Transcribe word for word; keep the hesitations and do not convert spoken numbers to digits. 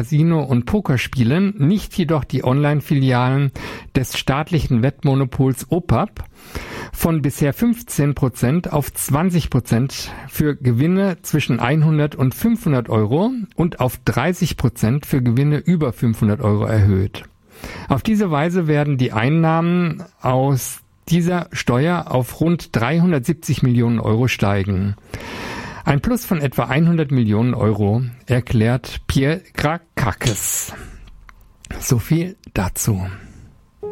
Casino- und Pokerspielen, nicht jedoch die Online-Filialen des staatlichen Wettmonopols O P A P, von bisher fünfzehn Prozent auf zwanzig Prozent für Gewinne zwischen hundert und fünfhundert Euro und auf dreißig Prozent für Gewinne über fünfhundert Euro erhöht. Auf diese Weise werden die Einnahmen aus dieser Steuer auf rund dreihundertsiebzig Millionen Euro steigen. Ein Plus von etwa hundert Millionen Euro, erklärt Pierre Krakakis. So viel dazu.